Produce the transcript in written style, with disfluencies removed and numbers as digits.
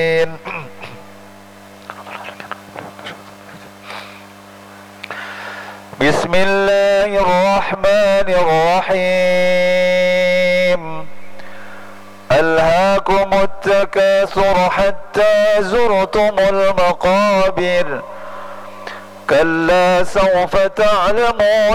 بسم الله الرحمن الرحيم. ألهاكم التكاثر حتى زرتم المقابر كلا سوف تعلمون